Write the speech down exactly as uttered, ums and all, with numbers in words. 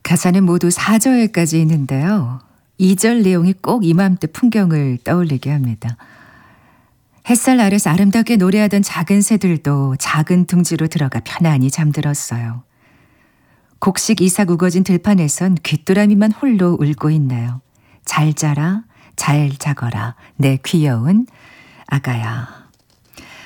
가사는 모두 사 절까지 있는데요. 이 절 내용이 꼭 이맘때 풍경을 떠올리게 합니다. 햇살 아래서 아름답게 노래하던 작은 새들도 작은 둥지로 들어가 편안히 잠들었어요. 곡식 이삭 우거진 들판에선 귀뚜라미만 홀로 울고 있네요. 잘 자라, 잘 자거라, 내 귀여운 아가야.